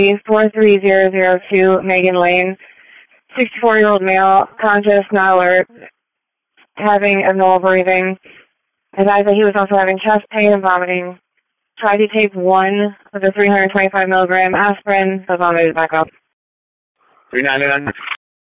43002 Megan Lane, 64-year-old male, conscious, not alert, having abnormal breathing. Advised that he was also having chest pain and vomiting. Tried to take one of the 325 milligram aspirin, but vomited back up. 399.